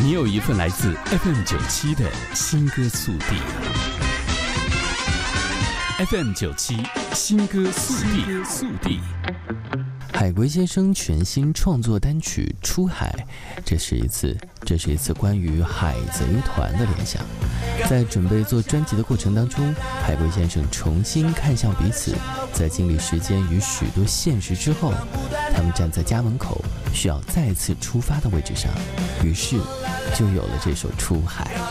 你有一份来自 FM97 的新歌速递。FM97 新歌速递。海龟先生全新创作单曲《出海》，这是一次关于海贼团的联想。在准备做专辑的过程当中，海龟先生重新看向彼此，在经历时间与许多现实之后，他们站在家门口需要再次出发的位置上，于是就有了这首《出海》。